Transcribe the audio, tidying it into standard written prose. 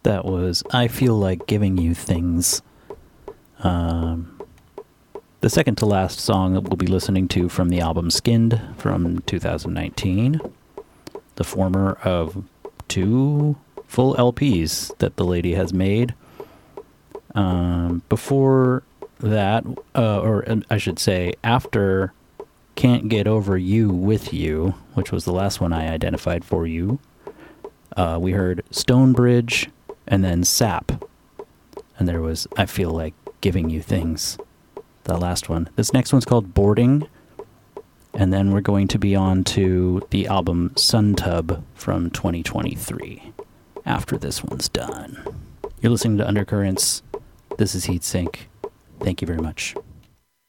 That was I Feel Like Giving You Things. The second to last song that we'll be listening to from the album Skinned from 2019. The former of 2 full LPs that the lady has made. Before that, or I should say after Can't Get Over You With You, which was the last one I identified for you, we heard Stonebridge and then Sap. And there was I Feel Like Giving You Things, the last one. This next one's called Boarding. And then we're going to be on to the album Suntub from 2023 after this one's done. You're listening to Undercurrents. This is Heatsink. Thank you very much.